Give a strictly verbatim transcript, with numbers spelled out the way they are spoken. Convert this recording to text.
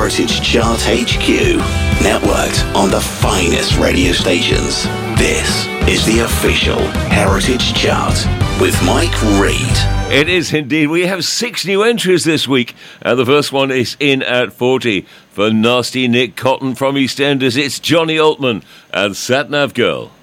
Heritage Chart H Q. Networked on the finest radio stations. This is the official Heritage Chart with Mike Reid. It is indeed. We have six new entries this week, and the first one is in at forty. For Nasty Nick Cotton from EastEnders, it's Johnny Altman and Sat Nav Girl.